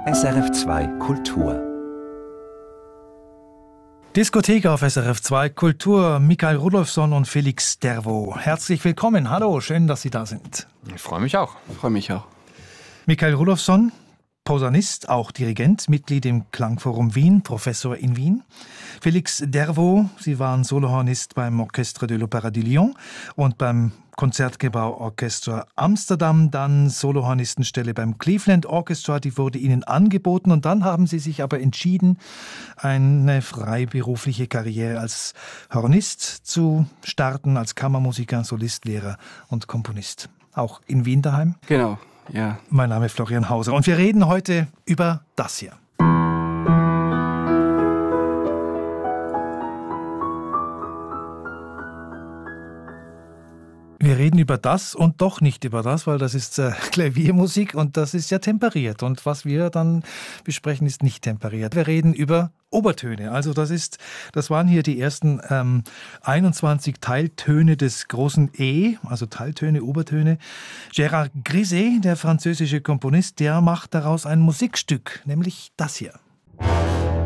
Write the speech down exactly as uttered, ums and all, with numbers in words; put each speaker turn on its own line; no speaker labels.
S R F zwei Kultur.
Diskothek auf S R F zwei Kultur. Mikael Rudolfsson und Felix Dervo. Herzlich willkommen. Hallo, schön, dass Sie da sind.
Ich freue mich auch.
Ich freue mich auch.
Mikael Rudolfsson, Posaunist, auch Dirigent, Mitglied im Klangforum Wien, Professor in Wien. Felix Dervo, Sie waren Solohornist beim Orchestre de l'Opéra de Lyon und beim Konzertgebauorchester Amsterdam, dann Solohornistenstelle beim Cleveland Orchestra, die wurde Ihnen angeboten und dann haben Sie sich aber entschieden, eine freiberufliche Karriere als Hornist zu starten, als Kammermusiker, Solist, Lehrer und Komponist. Auch in Wien daheim?
Genau, ja.
Mein Name ist Florian Hauser und wir reden heute über das hier. Wir reden über das und doch nicht über das, weil das ist äh, Klaviermusik und das ist ja temperiert. Und was wir dann besprechen, ist nicht temperiert. Wir reden über Obertöne. Also das ist, das waren hier die ersten ähm, einundzwanzig Teiltöne des großen E, also Teiltöne, Obertöne. Gérard Griset, der französische Komponist, der macht daraus ein Musikstück, nämlich das hier.